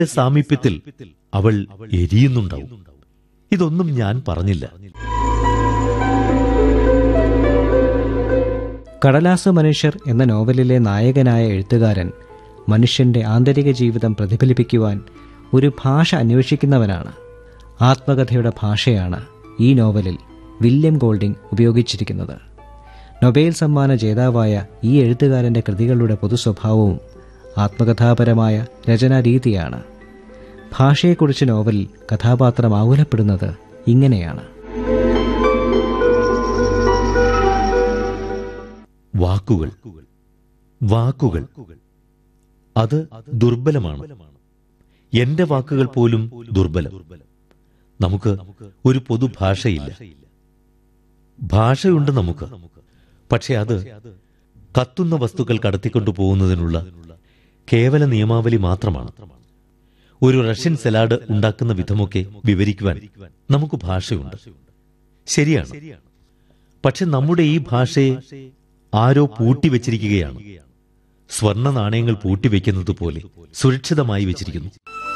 സാമീപ്യത്തിൽ അവൾ എരിയുന്നുണ്ടാവും. ഇതൊന്നും ഞാൻ പറഞ്ഞില്ല. കടലാസ് മനുഷ്യർ എന്ന നോവലിലെ നായകനായ എഴുത്തുകാരൻ മനുഷ്യന്റെ ആന്തരിക ജീവിതം പ്രതിഫലിപ്പിക്കുവാൻ ഒരു ഭാഷ അന്വേഷിക്കുന്നവനാണ്. ആത്മകഥയുടെ ഭാഷയാണ് ഈ നോവലിൽ വില്യം ഗോൾഡിംഗ് ഉപയോഗിച്ചിരിക്കുന്നത്. നൊബേൽ സമ്മാന ജേതാവായ ഈ എഴുത്തുകാരൻ്റെ കൃതികളുടെ പൊതുസ്വഭാവവും ആത്മകഥാപരമായ രചനാരീതിയാണ്. ഭാഷയെക്കുറിച്ച് നോവലിൽ കഥാപാത്രം ആകുലപ്പെടുന്നത് ഇങ്ങനെയാണ്. വാക്കുകൾ വാക്കുകൾ അത് ദുർബലമാണ്. എന്റെ വാക്കുകൾ പോലും ദുർബലം. നമുക്ക് ഒരു പൊതുഭാഷയില്ല. ഭാഷയുണ്ട് നമുക്ക്, പക്ഷെ അത് കത്തുന്ന വസ്തുക്കൾ കടത്തിക്കൊണ്ടു പോകുന്നതിനുള്ള കേവല നിയമാവലി മാത്രമാണ്. ഒരു റഷ്യൻ സലാഡ് ഉണ്ടാക്കുന്ന വിധമൊക്കെ വിവരിക്കുവാൻ നമുക്ക് ഭാഷയുണ്ട്, ശരിയാണ്. പക്ഷെ നമ്മുടെ ഈ ഭാഷയെ ആരോ പൂട്ടിവെച്ചിരിക്കുകയാണ്. സ്വർണ്ണ നാണയങ്ങൾ പൂട്ടിവെക്കുന്നത് പോലെ സുരക്ഷിതമായി വെച്ചിരിക്കുന്നു.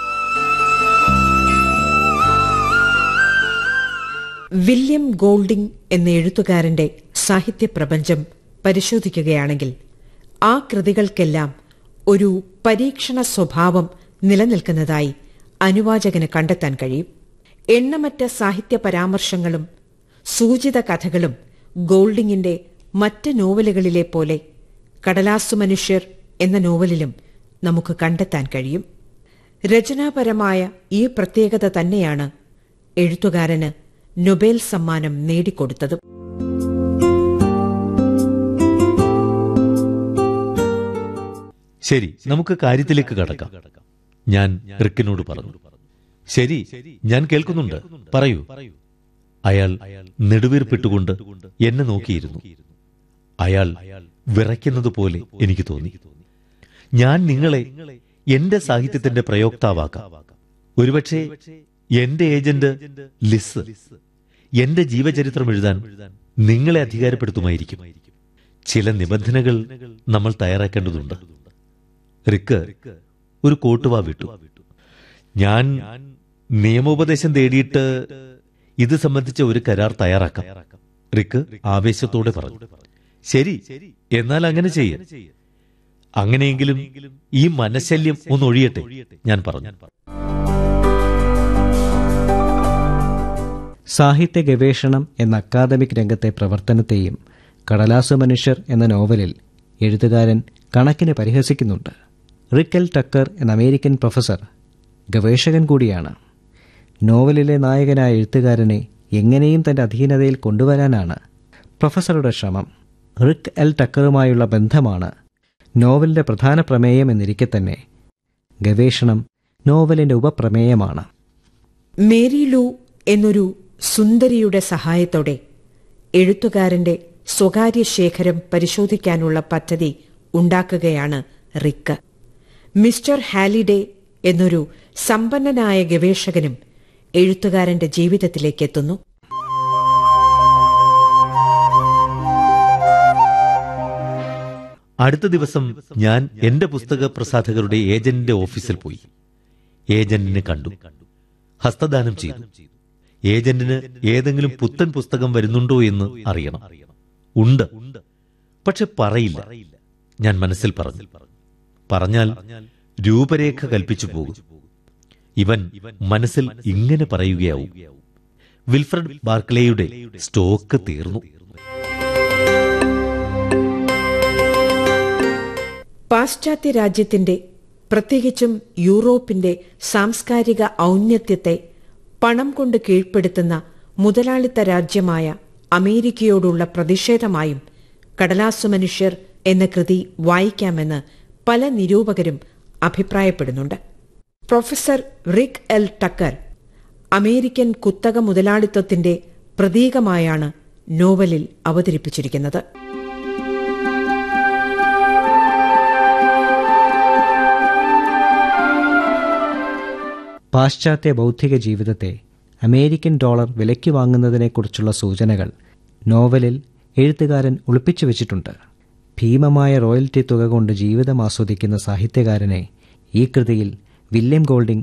വില്യം ഗോൾഡിംഗ് എന്ന എഴുത്തുകാരന്റെ സാഹിത്യപ്രപഞ്ചം പരിശോധിക്കുകയാണെങ്കിൽ ആ കൃതികൾക്കെല്ലാം ഒരു പരീക്ഷണ സ്വഭാവം നിലനിൽക്കുന്നതായി അനുവാചകന് കണ്ടെത്താൻ കഴിയും. എണ്ണമറ്റ സാഹിത്യ പരാമർശങ്ങളും സൂചിത കഥകളും ഗോൾഡിംഗിന്റെ മറ്റ് നോവലുകളിലെ പോലെ കടലാസു മനുഷ്യർ എന്ന നോവലിലും നമുക്ക് കണ്ടെത്താൻ കഴിയും. രചനാപരമായ ഈ പ്രത്യേകത തന്നെയാണ് എഴുത്തുകാരന് നൊബേൽ സമ്മാനം നേടിക്കൊടുത്തതും. ശരി, നമുക്ക് കാര്യത്തിലേക്ക് കടക്കാം. ഞാൻ റിക്കിനോട് പറഞ്ഞു. ശരി, ഞാൻ കേൾക്കുന്നുണ്ട്, പറയൂ. അയാൾ നെടുവീർപ്പിട്ടുകൊണ്ട് എന്നെ നോക്കിയിരുന്നു. അയാൾ വിറയ്ക്കുന്നത് പോലെ എനിക്ക് തോന്നി. ഞാൻ നിങ്ങളെ എന്റെ സാഹിത്യത്തിന്റെ പ്രയോക്താവാക്കാം. ഒരുപക്ഷെ എന്റെ ഏജന്റ് ലിസ് എന്റെ ജീവചരിത്രം എഴുതാൻ നിങ്ങളെ അധികാരപ്പെടുത്തുമായിരിക്കും. ചില നിബന്ധനകൾ നമ്മൾ തയ്യാറാക്കേണ്ടതുണ്ട്. റിക്ക് ഒരു കോട്ടുവാ വിട്ടു. ഞാൻ നിയമോപദേശം തേടിയിട്ട് ഇത് സംബന്ധിച്ച ഒരു കരാർ തയ്യാറാക്കാം. റിക്ക് ആവേശത്തോടെ പറഞ്ഞു. ശരി, എന്നാൽ അങ്ങനെ ചെയ്യ. അങ്ങനെയെങ്കിലും ഈ മനശല്യം ഒന്നൊഴിയട്ടെ, ഞാൻ പറഞ്ഞു. സാഹിത്യ ഗവേഷണം എന്ന അക്കാദമിക് രംഗത്തെ പ്രവർത്തനത്തെയും കടലാസ് മനുഷ്യർ എന്ന നോവലിൽ എഴുത്തുകാരൻ കണക്കിന് പരിഹസിക്കുന്നുണ്ട്. റിക്ക് എൽ ടക്കർ എന്ന അമേരിക്കൻ പ്രൊഫസർ ഗവേഷകൻ കൂടിയാണ്. നോവലിലെ നായകനായ എഴുത്തുകാരനെ എങ്ങനെയും തന്റെ അധീനതയിൽ കൊണ്ടുവരാനാണ് പ്രൊഫസറുടെ ശ്രമം. റിക്ക് എൽ ടക്കറുമായുള്ള ബന്ധമാണ് നോവലിന്റെ പ്രധാന പ്രമേയം എന്നിരിക്കെ തന്നെ ഗവേഷണം നോവലിന്റെ ഉപപ്രമേയമാണ്. മേരി ലൂ എന്നൊരു സുന്ദരിയുടെ സഹായത്തോടെ എഴുത്തുകാരന്റെ സ്വകാര്യ ശേഖരം പരിശോധിക്കാനുള്ള പദ്ധതി ഉണ്ടാക്കുകയാണ് റിക്ക്. മിസ്റ്റർ ഹാലിഡേ എന്നൊരു സമ്പന്നനായ ഗവേഷകനും എഴുത്തുകാരന്റെ ജീവിതത്തിലേക്കെത്തുന്നു. അടുത്ത ദിവസം ഞാൻ എന്റെ പുസ്തക പ്രസാധകരുടെ ഏജന്റിന്റെ ഓഫീസിൽ പോയി. ഏജന്റിനെ കണ്ടു, ഹസ്തദാനം ചെയ്തു. ഏജന്റിന് ഏതെങ്കിലും പുത്തൻ പുസ്തകം വരുന്നുണ്ടോ എന്ന് അറിയണം. ഉണ്ട്, പക്ഷെ പറയില്ല. ഞാൻ മനസ്സിൽ പറഞ്ഞു. പറഞ്ഞാൽ രൂപരേഖ കൽപ്പിച്ചു പോകും. ഇവൻ മനസ്സിൽ ഇങ്ങനെ പറയുകയാവും: വിൽഫ്രഡ് ബാർക്ലേയുടെ സ്റ്റോക്ക് തീർന്നു. പാശ്ചാത്യ രാജ്യത്തിന്റെ, പ്രത്യേകിച്ചും യൂറോപ്പിന്റെ സാംസ്കാരിക ഔന്നത്യത്തെ പണം കൊണ്ട് കീഴ്പ്പെടുത്തുന്ന മുതലാളിത്ത രാജ്യമായ അമേരിക്കയോടുള്ള പ്രതിഷേധമായും കടലാസു മനുഷ്യർ എന്ന കൃതി വായിക്കാമെന്ന് പല നിരൂപകരും അഭിപ്രായപ്പെടുന്നുണ്ട്. Professor Rick L decker American കുത്തക മുതലാളിത്തത്തിന്റെ പ്രതീകമായാണ് നോവലിൽ അവതരിപ്പിച്ചിരിക്കുന്നത്. പാശ്ചാത്യ ബൗദ്ധിക ജീവിതത്തെ അമേരിക്കൻ ഡോളർ വിലയ്ക്ക് വാങ്ങുന്നതിനെക്കുറിച്ചുള്ള സൂചനകൾ നോവലിൽ എഴുത്തുകാരൻ ഒളിപ്പിച്ചു വച്ചിട്ടുണ്ട്. ഭീമമായ റോയൽറ്റി തുക കൊണ്ട് ജീവിതം ആസ്വദിക്കുന്ന സാഹിത്യകാരനെ ഈ കൃതിയിൽ വില്യം ഗോൾഡിംഗ്